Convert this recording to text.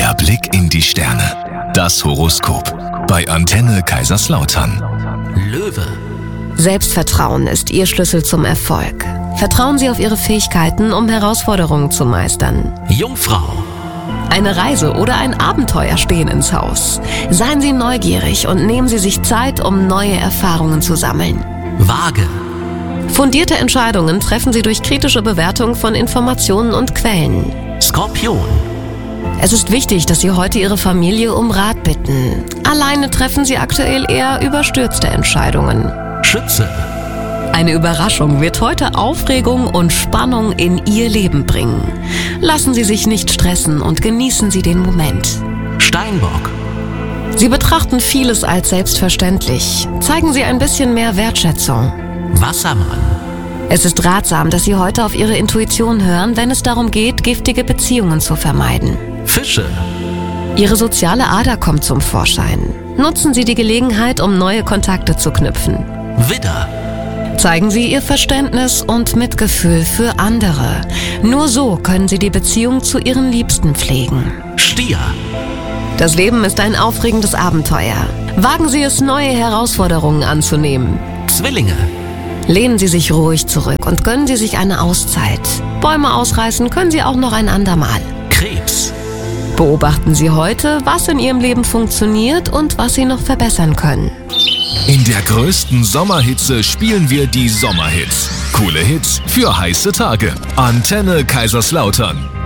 Der Blick in die Sterne. Das Horoskop. Bei Antenne Kaiserslautern. Löwe. Selbstvertrauen ist Ihr Schlüssel zum Erfolg. Vertrauen Sie auf Ihre Fähigkeiten, um Herausforderungen zu meistern. Jungfrau. Eine Reise oder ein Abenteuer stehen ins Haus. Seien Sie neugierig und nehmen Sie sich Zeit, um neue Erfahrungen zu sammeln. Waage. Fundierte Entscheidungen treffen Sie durch kritische Bewertung von Informationen und Quellen. Skorpion. Es ist wichtig, dass Sie heute Ihre Familie um Rat bitten. Alleine treffen Sie aktuell eher überstürzte Entscheidungen. Schütze. Eine Überraschung wird heute Aufregung und Spannung in Ihr Leben bringen. Lassen Sie sich nicht stressen und genießen Sie den Moment. Steinbock. Sie betrachten vieles als selbstverständlich. Zeigen Sie ein bisschen mehr Wertschätzung. Wassermann. Es ist ratsam, dass Sie heute auf Ihre Intuition hören, wenn es darum geht, giftige Beziehungen zu vermeiden. Fische. Ihre soziale Ader kommt zum Vorschein. Nutzen Sie die Gelegenheit, um neue Kontakte zu knüpfen. Widder. Zeigen Sie Ihr Verständnis und Mitgefühl für andere. Nur so können Sie die Beziehung zu Ihren Liebsten pflegen. Stier. Das Leben ist ein aufregendes Abenteuer. Wagen Sie es, neue Herausforderungen anzunehmen. Zwillinge. Lehnen Sie sich ruhig zurück und gönnen Sie sich eine Auszeit. Bäume ausreißen können Sie auch noch ein andermal. Krebs. Beobachten Sie heute, was in Ihrem Leben funktioniert und was Sie noch verbessern können. In der größten Sommerhitze spielen wir die Sommerhits. Coole Hits für heiße Tage. Antenne Kaiserslautern.